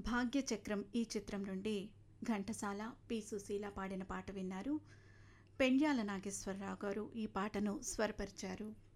భాగ్యచక్రం ఈ చిత్రం నుండి ఘంటసాల పి సుశీల పాడిన పాట విన్నారు. పెండ్యాల నాగేశ్వరరావు గారు ఈ పాటను స్వరపరిచారు.